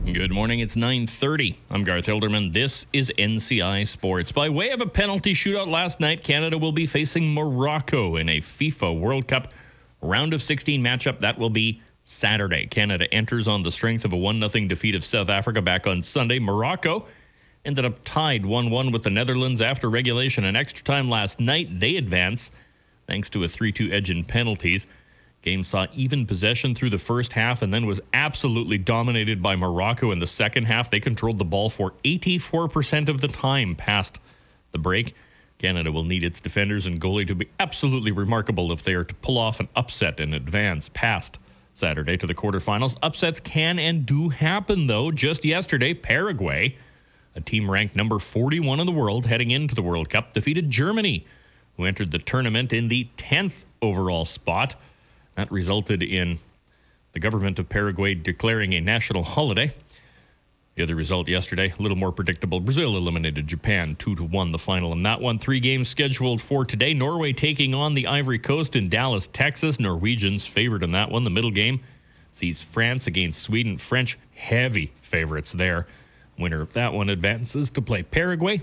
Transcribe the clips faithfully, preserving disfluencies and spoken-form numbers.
Good morning. It's nine thirty. I'm Garth Hilderman. This is N C I Sports. By way of a penalty shootout last night, Canada will be facing Morocco in a FIFA World Cup round of sixteen matchup. That will be Saturday. Canada enters on the strength of a one nothing defeat of South Africa back on Sunday. Morocco ended up tied one one with the Netherlands after regulation and extra time last night. They advance thanks to a three two edge in penalties. Game saw even possession through the first half and then was absolutely dominated by Morocco in the second half. They controlled the ball for eighty-four percent of the time past the break. Canada will need its defenders and goalie to be absolutely remarkable if they are to pull off an upset and advance past Saturday to the quarterfinals. Upsets can and do happen, though. Just yesterday, Paraguay, a team ranked number forty-one in the world heading into the World Cup, defeated Germany, who entered the tournament in the tenth overall spot. That resulted in the government of Paraguay declaring a national holiday. The other result yesterday, a little more predictable. Brazil eliminated Japan two to one, the final in that one. Three games scheduled for today. Norway taking on the Ivory Coast in Dallas, Texas. Norwegians favored in that one. The middle game sees France against Sweden. French heavy favorites there. Winner of that one advances to play Paraguay.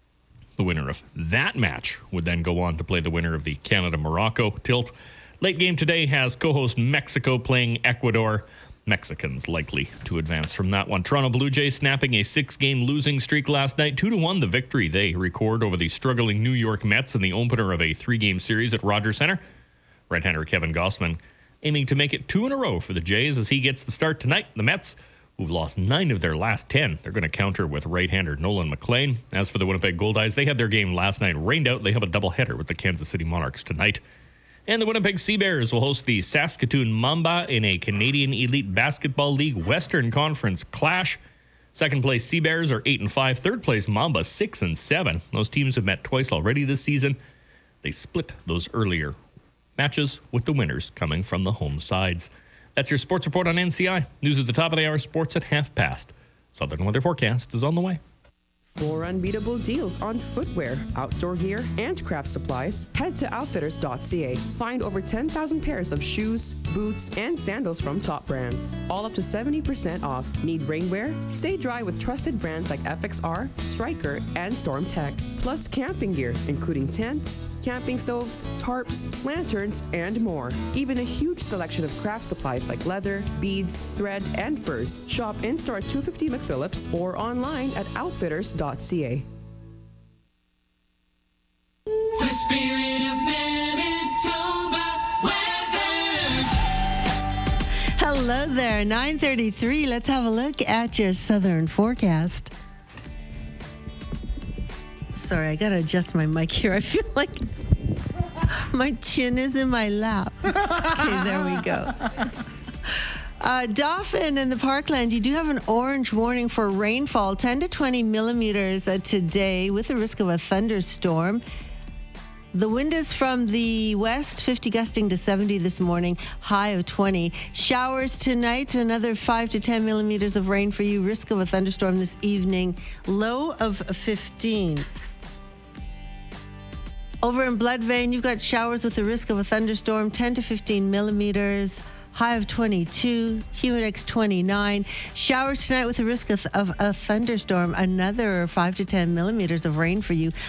The winner of that match would then go on to play the winner of the Canada-Morocco tilt. Late game today has co-host Mexico playing Ecuador. Mexicans likely to advance from that one. Toronto Blue Jays snapping a six-game losing streak last night. Two to one the victory they record over the struggling New York Mets in the opener of a three-game series at Rogers Center. Right-hander Kevin Gausman aiming to make it two in a row for the Jays as he gets the start tonight. The Mets, who've lost nine of their last ten, they're going to counter with right-hander Nolan McLean. As for the Winnipeg Goldeyes, they had their game last night rained out. They have a doubleheader with the Kansas City Monarchs tonight. And the Winnipeg Sea Bears will host the Saskatoon Mamba in a Canadian Elite Basketball League Western Conference clash. Second place Sea Bears are eight and five. Third place Mamba six and seven. Those teams have met twice already this season. They split those earlier matches with the winners coming from the home sides. That's your sports report on N C I. News at the top of the hour, sports at half past. Southern Weather Forecast is on the way. For unbeatable deals on footwear, outdoor gear, and craft supplies, head to outfitters dot c a. Find over ten thousand pairs of shoes, boots, and sandals from top brands, all up to seventy percent off. Need rainwear? Stay dry with trusted brands like F X R, Striker, and Storm Tech. Plus camping gear, including tents, camping stoves, tarps, lanterns, and more. Even a huge selection of craft supplies like leather, beads, thread, and furs. Shop in-store at two fifty McPhillips or online at outfitters dot c a. The spirit of Manitoba weather. Hello there, nine thirty-three. Let's have a look at your southern forecast. Sorry, I gotta adjust my mic here. I feel like my chin is in my lap. Okay, there we go. Uh, Dauphin and the Parkland, you do have an orange warning for rainfall, ten to twenty millimeters uh, today with the risk of a thunderstorm. The wind is from the west, fifty gusting to seventy this morning, high of twenty. Showers tonight, another five to ten millimeters of rain for you, risk of a thunderstorm this evening, low of fifteen. Over in Bloodvein, you've got showers with the risk of a thunderstorm, ten to fifteen millimeters. High of twenty-two, Humidex twenty-nine. Showers tonight with the risk of, of a thunderstorm, another five to ten millimeters of rain for you.